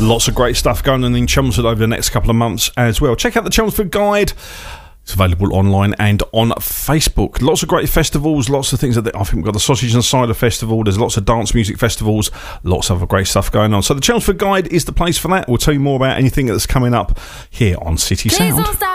Lots of great stuff going on in Chelmsford over the next couple of months as well. Check out the Chelmsford Guide. It's available online and on Facebook. Lots of great festivals, lots of things. I think we've got the Sausage and Cider Festival. There's lots of dance music festivals, lots of other great stuff going on. So the Chelmsford Guide is the place for that. We'll tell you more about anything that's coming up here on City Sound.